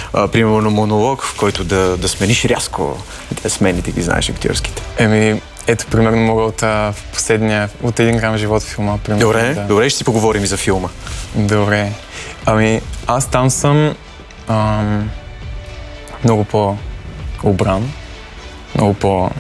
примерно монолог, в който да смениш рязко смените ги знаеш актьорските? Ето, примерно, мога от един грам живот в филма. Примерно, добре, ще си поговорим и за филма. Добре. Аз там съм много по-обран, много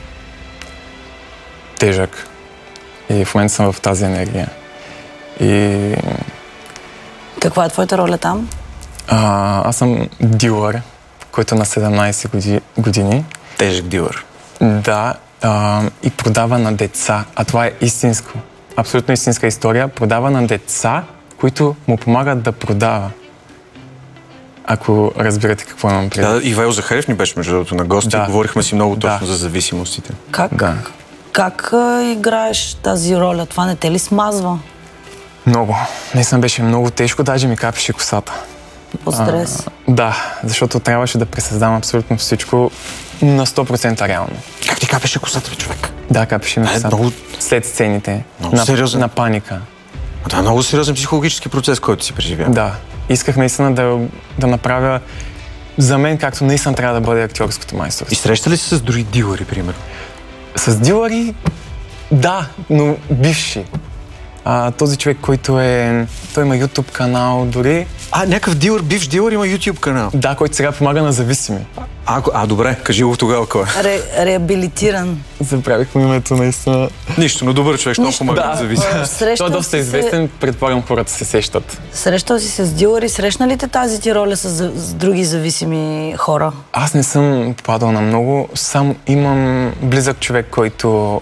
по-тежък и в момента съм в тази енергия. И... Каква е твоята роля там? Аз съм дилър, който на 17 години. Тежък дилър. Да, и продава на деца. А това е истинско. Абсолютно истинска история. Продава на деца, които му помагат да продава. Ако разбирате какво имам предвид. Да, Ивайло Захарев ни беше между другото на гости. Да. Говорихме си много точно за зависимостите. Как играеш тази роля? Това не те ли смазва? Много. Наистина беше много тежко, даже ми капеше косата. По стрес? Да, защото трябваше да пресъздам абсолютно всичко на 100% реално. Как ти капеше косата, човек? Да, капеше ми косата. Много... След сцените. Сериозен. На паника. Това е много сериозен психологически процес, който си преживява. Да. Исках наистина да направя за мен, както наистина трябва да бъде актьорското майсторство. И среща ли се с други дилъри, примерно? С дилъри, да, но бивши. Този човек, който той има YouTube канал дори. Някакъв дилър, бивш дилър има YouTube канал? Да, който сега помага на зависими. Добре, кажи го тогава кой е. Реабилитиран. Забравих му името наистина. Нищо, но добър човек, що помага на зависими. Той е доста известен, предполагам хората се сещат. Срещал си се с дилъри, срещна ли те тази ти роля с други зависими хора? Аз не съм попадал на много, сам имам близък човек, който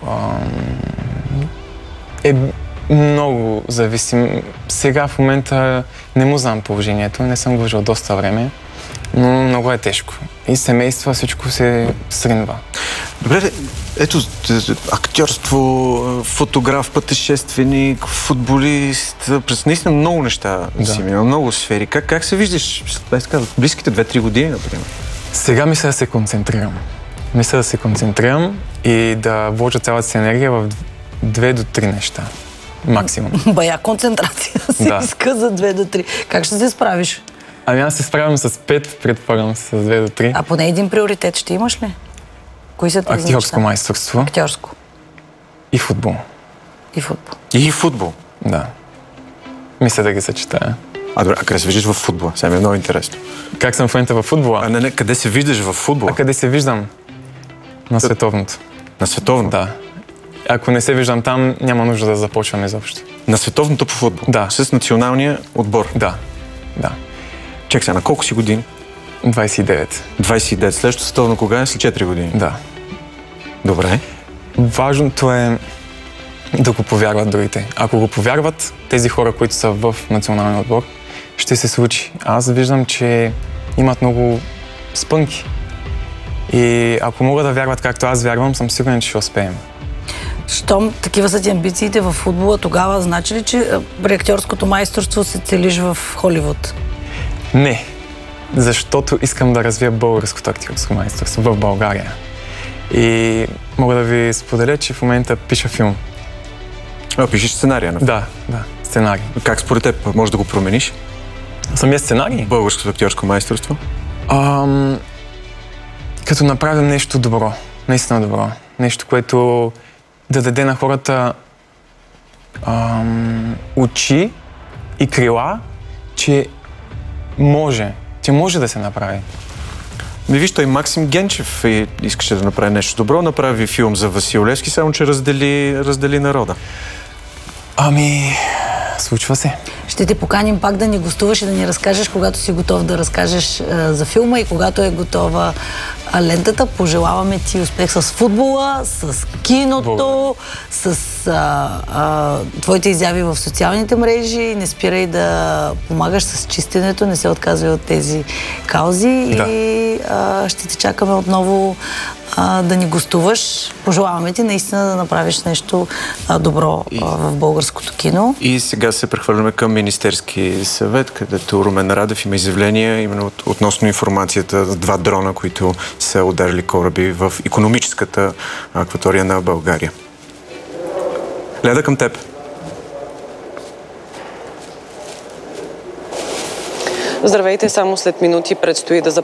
е много зависим. Сега в момента не му знам положението, не съм го виждал доста време, но много е тежко. И семейства, всичко се сринва. Добре, ето, актьорство, фотограф, пътешественик, футболист, през наистина много неща си минал, много сфери. Как се виждаш в близките 2-3 години, например? Сега мисля да се концентрирам. Мисля да се концентрирам и да вложа цялата си енергия в 2 до 3 неща. Максимум. Бая концентрация си иска за 2 до 3. Как ще се справиш? Аз се справям с 5, предполагам с 2 до 3. А поне един приоритет ще имаш ли? Кои са тези актьорско майсторство. Актьорско. И футбол. И футбол? Да. Мисля да ги съчетая. Добре, а къде се виждаш в футбола? Сега ми е много интересно. Как съм в момента в футбола? Не, къде се виждаш в футбола? Къде се виждам? На световното. На световно? Да. Ако не се виждам там, няма нужда да започвам изобщо. На световното по футбол? Да. С националния отбор? Да. Чек сега, на колко си години? 29. 29. Следващото световно кога е? След 4 години? Да. Добре. Важното е да го повярват другите. Ако го повярват, тези хора, които са в националния отбор, ще се случи. Аз виждам, че имат много спънки. И ако могат да вярват както аз вярвам, съм сигурен, че ще успеем. Щом такива са ти амбициите в футбола, тогава значи ли, че при актьорското майсторство се целиш в Холивуд? Не, защото искам да развия българското актьорско майсторство в България. И мога да ви споделя, че в момента пиша филм. Пишеш сценария? Да, сценарий. Как според теб може да го промениш? Самия сценарий? Българското актьорско майсторство? Като направим нещо добро, наистина добро. Нещо, което да даде на хората очи и крила, че може да се направи. Виж, той Максим Генчев искаше да направи нещо добро, направи филм за Васил Левски, само че раздели народа. Случва се. Ще те поканим пак да ни гостуваш и да ни разкажеш, когато си готов да разкажеш за филма и когато е готова лентата. Пожелаваме ти успех с футбола, с киното, с твоите изяви в социалните мрежи. Не спирай да помагаш с чистенето, не се отказвай от тези каузи и ще те чакаме отново да ни гостуваш. Пожелаваме ти наистина да направиш нещо добро в българското кино. И сега се прехвърляме към Министерски съвет, където Румен Радев има изявление именно относно информацията за 2 дрона, които са ударили кораби в икономическата акватория на България. Леда, към теб. Здравейте, само след минути предстои да започне